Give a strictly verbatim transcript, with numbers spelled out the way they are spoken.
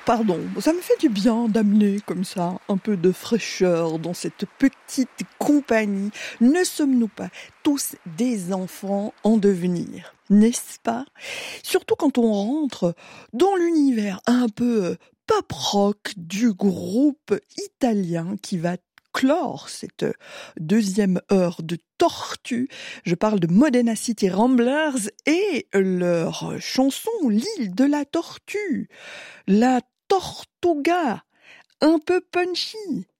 pardon, ça me fait du bien d'amener comme ça un peu de fraîcheur dans cette petite compagnie. Ne sommes-nous pas tous des enfants en devenir, n'est-ce pas? Surtout quand on rentre dans l'univers un peu pop rock du groupe italien qui va clore cette deuxième heure de Tortue. Je parle de Modena City Ramblers et leur chanson L'île de la tortue. La Tortuga, un peu punchy,